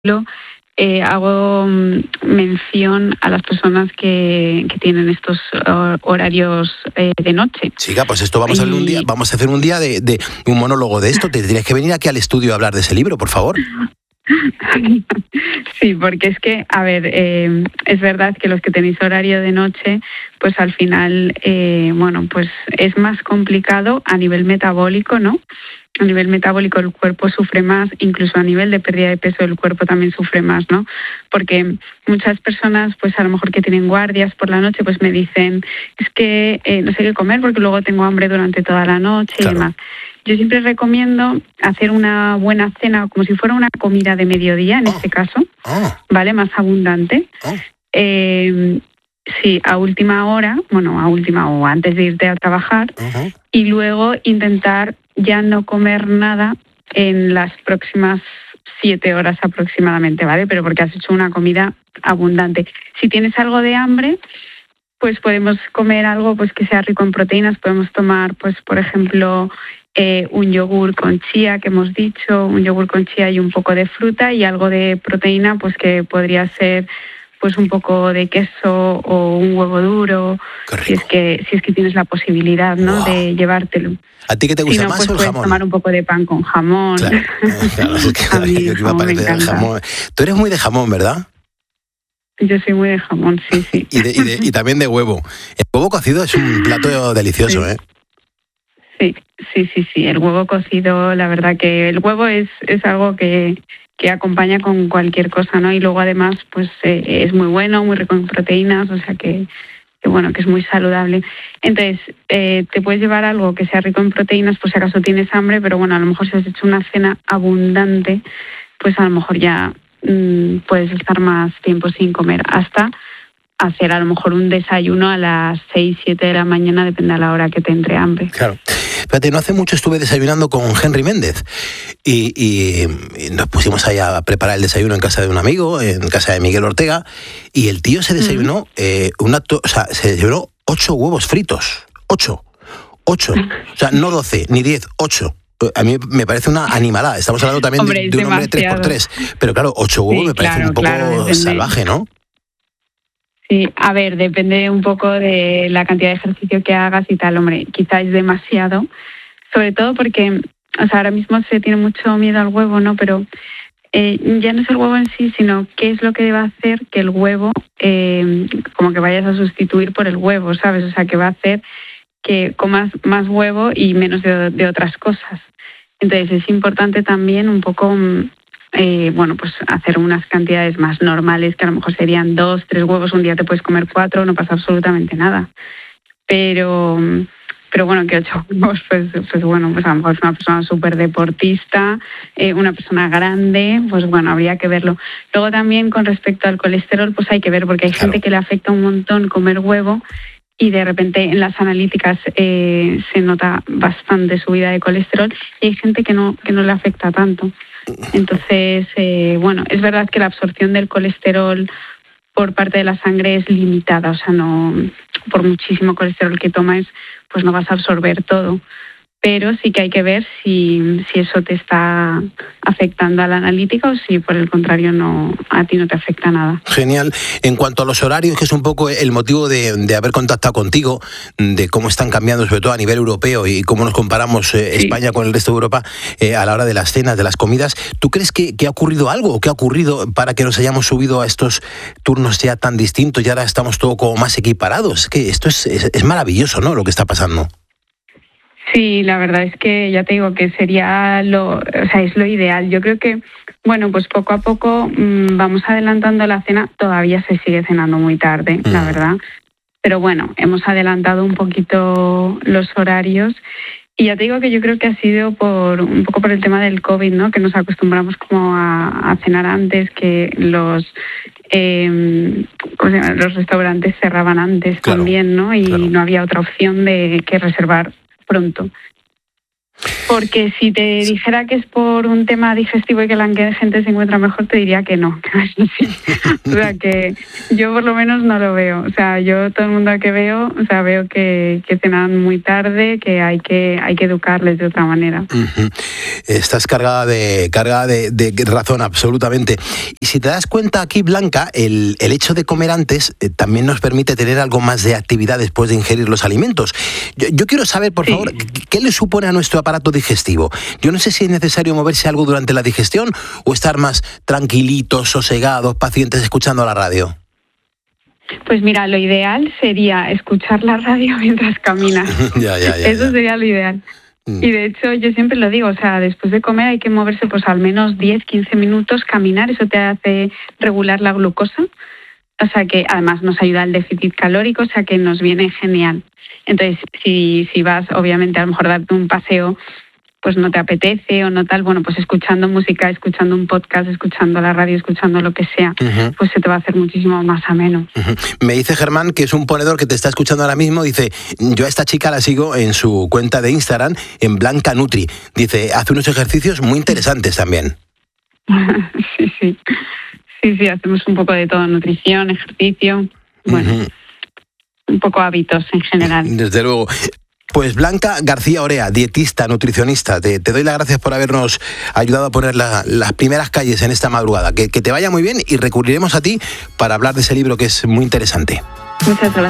hago mención a las personas que tienen estos horarios de noche. Chica, pues esto vamos a hacer un día de un monólogo de esto. Te tienes que venir aquí al estudio a hablar de ese libro, por favor. Sí, porque es que, a ver, es verdad que los que tenéis horario de noche, pues al final, pues es más complicado a nivel metabólico, ¿no? A nivel metabólico el cuerpo sufre más, incluso a nivel de pérdida de peso el cuerpo también sufre más, ¿no? Porque muchas personas, pues a lo mejor que tienen guardias por la noche, pues me dicen, es que no sé qué comer porque luego tengo hambre durante toda la noche y demás. Yo siempre recomiendo hacer una buena cena, como si fuera una comida de mediodía, en este caso, ¿vale? Más abundante. Sí, a última hora, o antes de irte a trabajar, y luego intentar ya no comer nada en las próximas 7 horas aproximadamente, ¿vale? Pero porque has hecho una comida abundante. Si tienes algo de hambre, pues podemos comer algo pues que sea rico en proteínas. Podemos tomar, pues por ejemplo, un yogur con chía, que hemos dicho, un yogur con chía y un poco de fruta, y algo de proteína, pues que podría ser pues un poco de queso o un huevo duro, si es que tienes la posibilidad, ¿no? De llevártelo. ¿A ti qué te gusta si no, más pues o el puedes jamón? tomar un poco de pan con jamón. Claro, es que a mí yo iba a parecer el jamón. Tú eres muy de jamón, ¿verdad? Yo soy muy de jamón, sí. Y también de huevo. El huevo cocido es un plato delicioso, ¿eh? Sí. El huevo cocido, la verdad que el huevo es algo que acompaña con cualquier cosa, ¿no? Y luego además, pues es muy bueno, muy rico en proteínas, o sea que es muy saludable. Entonces, te puedes llevar algo que sea rico en proteínas por si acaso tienes hambre, pero bueno, a lo mejor si has hecho una cena abundante, pues a lo mejor ya puedes estar más tiempo sin comer, hasta hacer a lo mejor un desayuno a las 6, 7 de la mañana, depende a la hora que te entre hambre. Claro. Fíjate, no hace mucho estuve desayunando con Henry Méndez y nos pusimos ahí a preparar el desayuno en casa de un amigo, en casa de Miguel Ortega, y el tío se desayunó, se desayunó 8 huevos fritos. 8. O sea, no 12 ni 10, 8. A mí me parece una animalada. Estamos hablando también de un hombre 3x3. Pero claro, 8 huevos me parece un poco salvaje, ¿no? Sí, a ver, depende un poco de la cantidad de ejercicio que hagas y tal. Hombre, quizá es demasiado, sobre todo porque, ahora mismo se tiene mucho miedo al huevo, ¿no? Pero ya no es el huevo en sí, sino qué es lo que va a hacer que el huevo, como que vayas a sustituir por el huevo, ¿sabes? O sea, que va a hacer que comas más huevo y menos de otras cosas. Entonces es importante también un poco pues hacer unas cantidades más normales, que a lo mejor serían 2, 3 huevos, un día te puedes comer 4, no pasa absolutamente nada. Pero bueno, que 8 huevos, pues a lo mejor es una persona súper deportista, una persona grande, pues bueno, habría que verlo. Luego también con respecto al colesterol, pues hay que ver, porque hay gente que le afecta un montón comer huevo, y de repente en las analíticas se nota bastante subida de colesterol, y hay gente que no le afecta tanto. Entonces, es verdad que la absorción del colesterol por parte de la sangre es limitada, o sea, no, por muchísimo colesterol que tomes, pues no vas a absorber todo. Pero sí que hay que ver si eso te está afectando a la analítica o si por el contrario a ti no te afecta nada. Genial. En cuanto a los horarios, que es un poco el motivo de haber contactado contigo, de cómo están cambiando sobre todo a nivel europeo y cómo nos comparamos España con el resto de Europa a la hora de las cenas, de las comidas, ¿tú crees que ha ocurrido algo o qué ha ocurrido para que nos hayamos subido a estos turnos ya tan distintos y ahora estamos todo como más equiparados? Es que esto es maravilloso, ¿no?, lo que está pasando. Sí, la verdad es que ya te digo que sería es lo ideal. Yo creo que, pues poco a poco vamos adelantando la cena. Todavía se sigue cenando muy tarde, la verdad. Pero bueno, hemos adelantado un poquito los horarios. Y ya te digo que yo creo que ha sido un poco por el tema del COVID, ¿no? Que nos acostumbramos como a cenar antes, que los restaurantes cerraban antes, también, ¿no? Y no había otra opción que reservar pronto. Porque si te dijera que es por un tema digestivo y que la gente se encuentra mejor, te diría que no, que no es así. O sea, que yo por lo menos no lo veo. O sea, yo todo el mundo que veo, o sea, veo que cenan muy tarde, que hay que educarles de otra manera. Uh-huh. Estás cargada de razón, absolutamente. Y si te das cuenta aquí, Blanca, el hecho de comer antes también nos permite tener algo más de actividad después de ingerir los alimentos. Yo quiero saber, por favor, ¿qué le supone a nuestro aparato digestivo? Yo no sé si es necesario moverse algo durante la digestión o estar más tranquilitos, sosegados, pacientes, escuchando la radio. Pues mira, lo ideal sería escuchar la radio mientras caminas. Eso sería lo ideal. Y de hecho yo siempre lo digo, o sea, después de comer hay que moverse pues al menos 10-15 minutos, caminar, eso te hace regular la glucosa, o sea que además nos ayuda al déficit calórico, o sea que nos viene genial. Entonces, si vas, obviamente, a lo mejor darte un paseo, pues no te apetece o no tal, bueno, pues escuchando música, escuchando un podcast, escuchando la radio, escuchando lo que sea, pues se te va a hacer muchísimo más ameno. Me dice Germán, que es un ponedor que te está escuchando ahora mismo, dice, yo a esta chica la sigo en su cuenta de Instagram, en Blanca Nutri. Dice, hace unos ejercicios muy interesantes también. Sí, hacemos un poco de todo, nutrición, ejercicio, bueno, un poco hábitos en general. Desde luego. Pues Blanca García Orea, dietista, nutricionista, te doy las gracias por habernos ayudado a poner las primeras calles en esta madrugada. Que te vaya muy bien y recurriremos a ti para hablar de ese libro que es muy interesante. Muchas gracias.